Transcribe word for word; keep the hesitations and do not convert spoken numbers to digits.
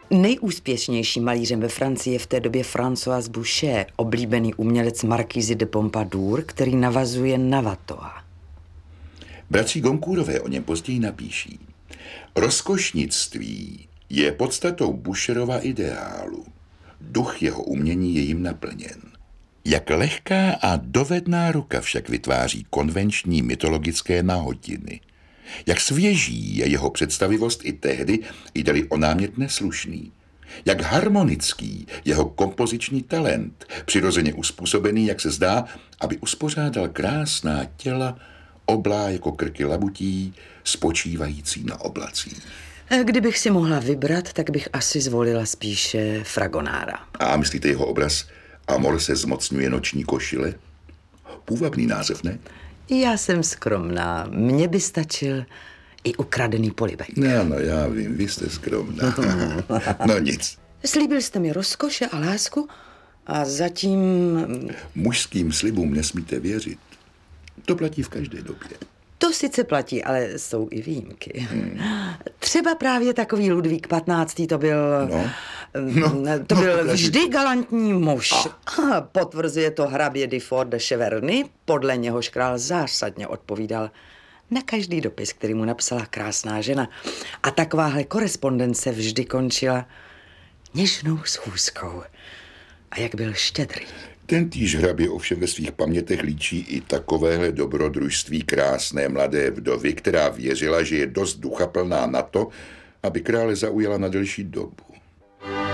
Nejúspěšnějším malířem ve Francii je v té době François Boucher, oblíbený umělec Marquise de Pompadour, který navazuje na Watteauta. Bratři Goncourtové o něm později napíší. Rozkošnictví je podstatou Boucherova ideálu. Duch jeho umění je jim naplněn. Jak lehká a dovedná ruka však vytváří konvenční mytologické nahotiny. Jak svěží je jeho představivost i tehdy, jde-li o námět neslušný. Jak harmonický jeho kompoziční talent, přirozeně uspůsobený, jak se zdá, aby uspořádal krásná těla, oblá jako krky labutí, spočívající na oblacích. Kdybych si mohla vybrat, tak bych asi zvolila spíše Fragonára. A myslíte jeho obraz Amor se zmocňuje noční košile? Půvabný název, ne? Já jsem skromná. Mně by stačil i ukradený polibek. No, no, já vím, vy jste skromná. No nic. Slíbil jste mi rozkoše a lásku a zatím... Mužským slibům nesmíte věřit. To platí v každé době. To sice platí, ale jsou i výjimky. Hmm. Třeba právě takový Ludvík patnáctý to byl... No. No, to no, byl to vždy galantní muž. A. Potvrzuje to hrabě Dufour de Cheverny, podle něhož král zásadně odpovídal na každý dopis, který mu napsala krásná žena. A takováhle korespondence vždy končila něžnou schůzkou. A jak byl štědrý. Tentýž hrabě ovšem ve svých pamětech líčí i takovéhle dobrodružství krásné mladé vdovy, která věřila, že je dost duchaplná na to, aby krále zaujala na delší dobu.